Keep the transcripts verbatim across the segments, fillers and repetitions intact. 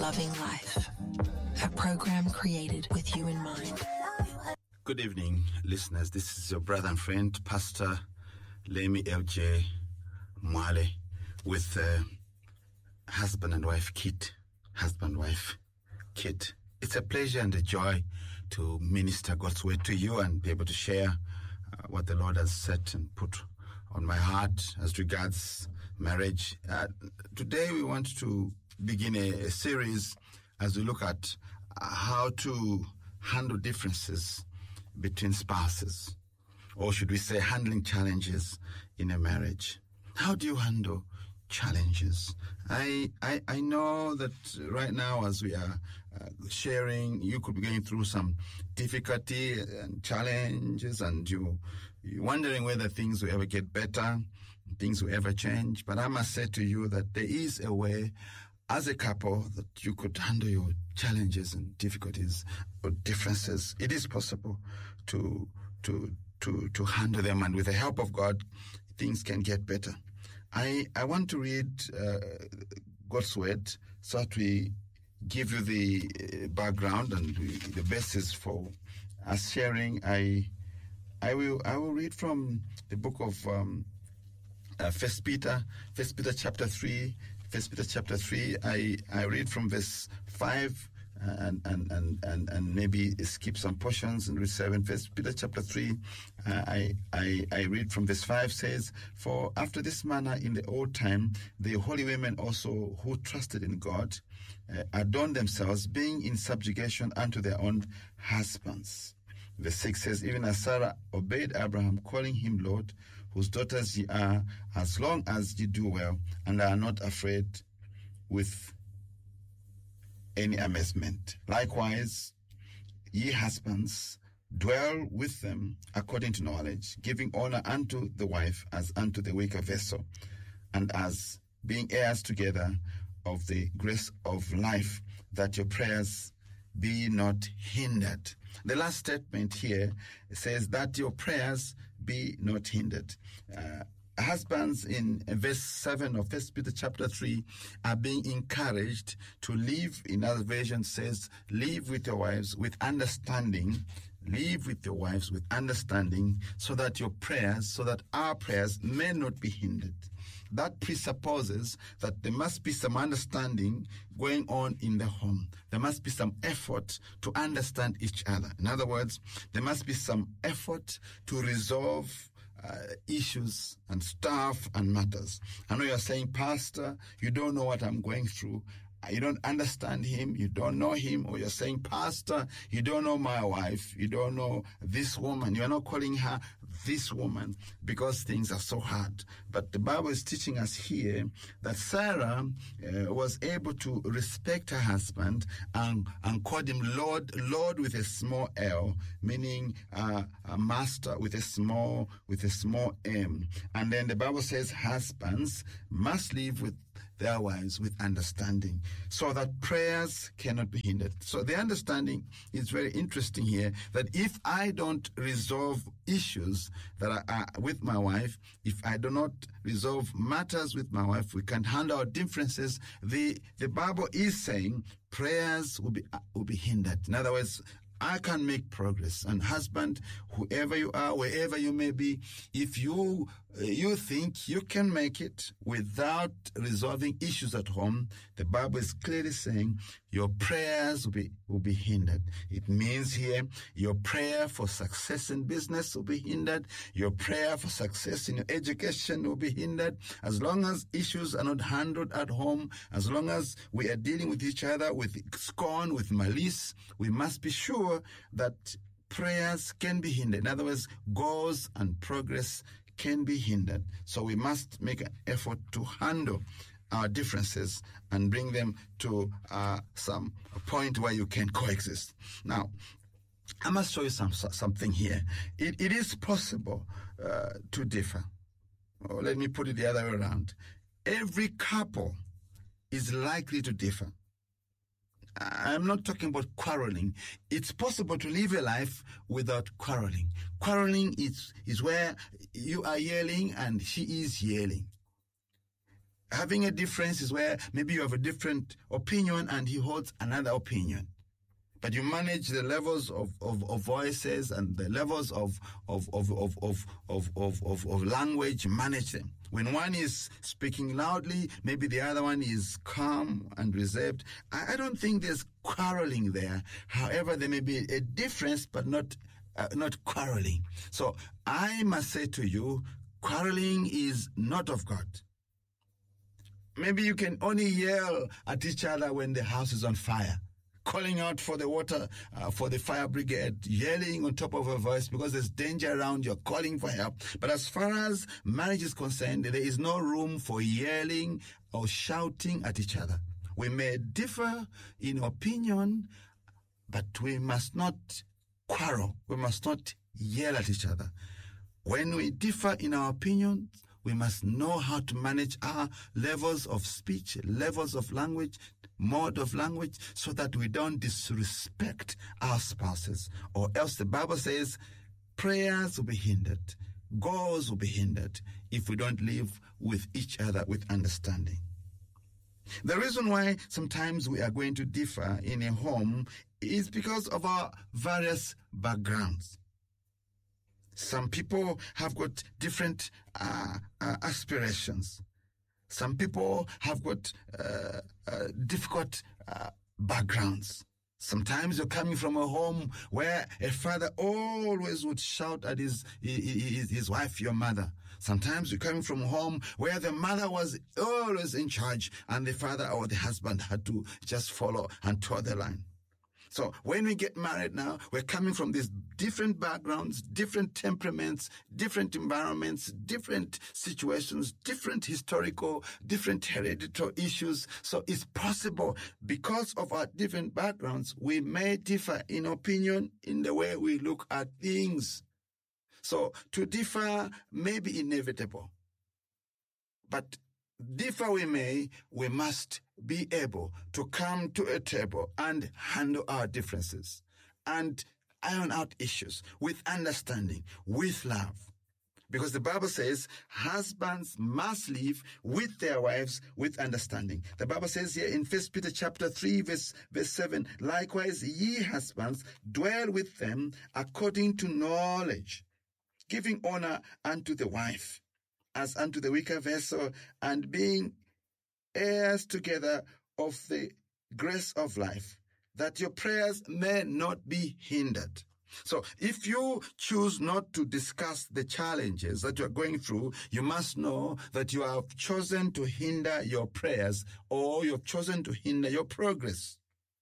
Loving Life, a program created with you in mind. Good evening, listeners. This is your brother and friend, Pastor Lemi L J Mwale, with uh, husband and wife Kit. Husband, wife Kit. It's a pleasure and a joy to minister God's word to you and be able to share uh, what the Lord has set and put on my heart as regards marriage. Uh, today we want to begin a, a series as we look at uh, how to handle differences between spouses, or should we say handling challenges in a marriage. How do you handle challenges? I, I I know that right now as we are uh, sharing, you could be going through some difficulty and challenges, and you, you're wondering whether things will ever get better, things will ever change. But I must say to you that there is a way as a couple that you could handle your challenges and difficulties or differences. It is possible to to to to handle them, and with the help of God, things can get better. I I want to read uh, God's word so that we give you the background and the basis for us sharing. I I will I will read from the book of um, uh, First Peter, First Peter chapter three. First Peter chapter three, I, I read from verse five and, and, and, and, and maybe skip some portions and read seven. First Peter chapter three, uh, I, I, I read from verse five says, "For after this manner in the old time, the holy women also who trusted in God uh, adorned themselves, being in subjugation unto their own husbands." Verse six says, "Even as Sarah obeyed Abraham, calling him Lord, whose daughters ye are, as long as ye do well, and are not afraid with any amazement. Likewise, ye husbands, dwell with them according to knowledge, giving honor unto the wife as unto the weaker vessel, and as being heirs together of the grace of life, that your prayers be not hindered." The last statement here says that your prayers be not hindered. Uh, husbands in verse seven of First Peter chapter three are being encouraged to live, in other versions says, live with your wives with understanding. Live with your wives with understanding, so that your prayers, so that our prayers may not be hindered. That presupposes that there must be some understanding going on in the home. There must be some effort to understand each other. In other words, there must be some effort to resolve uh, issues and stuff and matters. I know you're saying, "Pastor, you don't know what I'm going through. You don't understand him, you don't know him," or you're saying, "Pastor, you don't know my wife, you don't know this woman, you're not calling her this woman because things are so hard." But the Bible is teaching us here that Sarah uh, was able to respect her husband and, and called him Lord, Lord with a small L, meaning uh, a master with a small, with a small M. And then the Bible says husbands must live with their wives with understanding, so that prayers cannot be hindered. So the understanding is very interesting here, that if I don't resolve issues that are, are with my wife, if I do not resolve matters with my wife, we can't handle our differences, the, the Bible is saying prayers will be, will be hindered. In other words, I can make progress. And husband, whoever you are, wherever you may be, if you uh, you think you can make it without resolving issues at home, the Bible is clearly saying your prayers will be will be hindered. It means here your prayer for success in business will be hindered. Your prayer for success in your education will be hindered. As long as issues are not handled at home, as long as we are dealing with each other with scorn, with malice, we must be sure that prayers can be hindered. In other words, goals and progress can be hindered. So we must make an effort to handle our differences and bring them to uh, some point where you can coexist. Now, I must show you some something here. It, it is possible uh, to differ. Or let me put it the other way around. Every couple is likely to differ. I'm not talking about quarreling. It's possible to live a life without quarreling. Quarreling is, is where you are yelling and she is yelling. Having a difference is where maybe you have a different opinion and he holds another opinion. But you manage the levels of, of, of voices and the levels of of of of of of, of, of, of language, manage them. When one is speaking loudly, maybe the other one is calm and reserved. I, I don't think there's quarreling there. However, there may be a difference, but not uh, not quarreling. So I must say to you, quarreling is not of God. Maybe you can only yell at each other when the house is on fire, calling out for the water, uh, for the fire brigade, yelling on top of a voice because there's danger around, you're calling for help. But as far as marriage is concerned, there is no room for yelling or shouting at each other. We may differ in opinion, but we must not quarrel. We must not yell at each other. When we differ in our opinions, we must know how to manage our levels of speech, levels of language, mode of language, so that we don't disrespect our spouses. Or else the Bible says prayers will be hindered, goals will be hindered if we don't live with each other with understanding. The reason why sometimes we are going to differ in a home is because of our various backgrounds. Some people have got different uh, uh, aspirations. Some people have got uh, uh, difficult uh, backgrounds. Sometimes you're coming from a home where a father always would shout at his, his, his wife, your mother. Sometimes you're coming from a home where the mother was always in charge and the father or the husband had to just follow and toe the line. So when we get married now, we're coming from these different backgrounds, different temperaments, different environments, different situations, different historical, different hereditary issues. So it's possible because of our different backgrounds, we may differ in opinion in the way we look at things. So to differ may be inevitable. But differ we may, we must be able to come to a table and handle our differences and iron out issues with understanding, with love. Because the Bible says husbands must live with their wives with understanding. The Bible says here in First Peter chapter three, verse, verse seven, likewise ye husbands dwell with them according to knowledge, giving honor unto the wife as unto the weaker vessel, and being heirs together of the grace of life, that your prayers may not be hindered. So if you choose not to discuss the challenges that you're going through, you must know that you have chosen to hinder your prayers, or you've chosen to hinder your progress.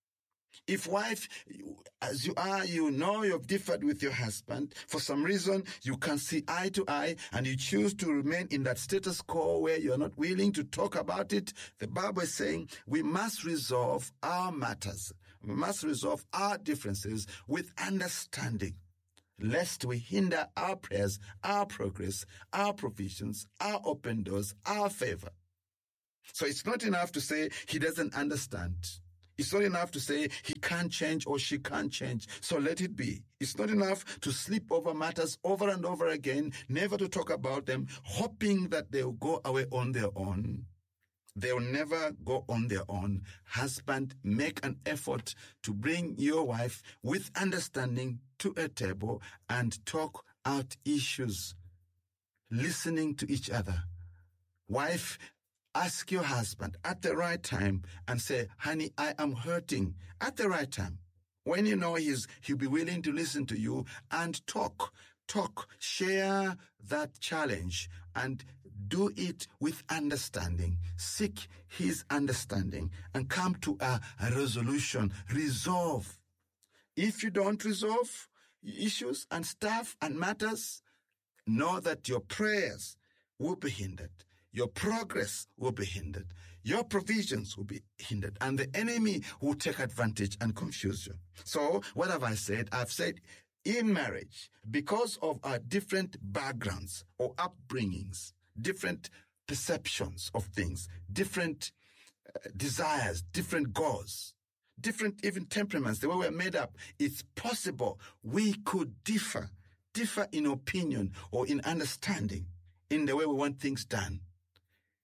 If wife, as you are, you know you've differed with your husband, for some reason you can't see eye to eye, and you choose to remain in that status quo where you're not willing to talk about it, the Bible is saying we must resolve our matters. We must resolve our differences with understanding, lest we hinder our prayers, our progress, our provisions, our open doors, our favor. So it's not enough to say he doesn't understand. It's not enough to say he can't change or she can't change, so let it be. It's not enough to sleep over matters over and over again, never to talk about them, hoping that they'll go away on their own. They'll never go on their own. Husband, make an effort to bring your wife with understanding to a table and talk out issues, listening to each other. Wife, ask your husband at the right time and say, honey, I am hurting, at the right time. When you know he's, he'll be willing to listen to you and talk, talk, share that challenge and do it with understanding. Seek his understanding and come to a, a resolution. Resolve. If you don't resolve issues and stuff and matters, know that your prayers will be hindered. Your progress will be hindered. Your provisions will be hindered. And the enemy will take advantage and confuse you. So what have I said? I've said in marriage, because of our different backgrounds or upbringings, different perceptions of things, different uh, desires, different goals, different even temperaments, the way we're made up, it's possible we could differ, differ in opinion or in understanding in the way we want things done.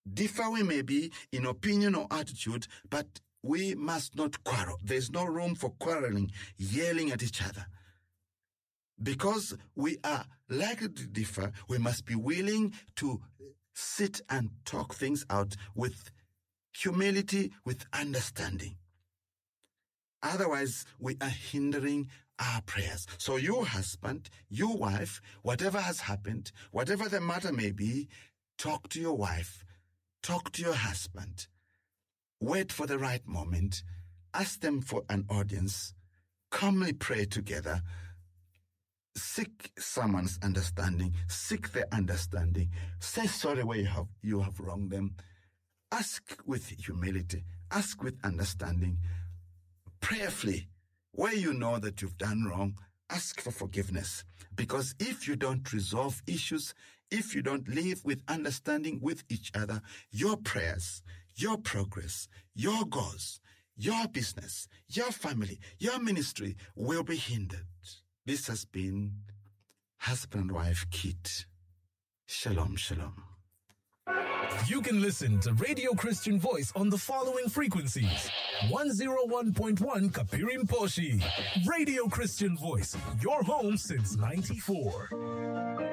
Differ we may be in opinion or attitude, but we must not quarrel. There's no room for quarreling, yelling at each other. Because we are likely to differ, we must be willing to sit and talk things out with humility, with understanding. Otherwise, we are hindering our prayers. So your husband, your wife, whatever has happened, whatever the matter may be, talk to your wife, talk to your husband. Wait for the right moment. Ask them for an audience. Calmly pray together. Seek someone's understanding. Seek their understanding. Say sorry where you have, you have wronged them. Ask with humility. Ask with understanding. Prayerfully, where you know that you've done wrong, ask for forgiveness. Because if you don't resolve issues, if you don't live with understanding with each other, your prayers, your progress, your goals, your business, your family, your ministry will be hindered. This has been Husband and Wife Kit. Shalom, shalom. You can listen to Radio Christian Voice on the following frequencies. one oh one point one Kapirim Poshi. Radio Christian Voice, your home since ninety-four.